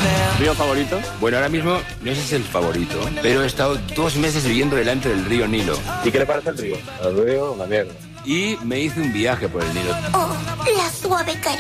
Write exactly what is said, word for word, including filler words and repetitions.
¿Río favorito? Bueno, ahora mismo no sé si es el favorito, pero he estado dos meses viviendo delante del río Nilo. ¿Y qué le parece el río? El río, una mierda. Y me hice un viaje por el Nilo. Oh, la suave caricia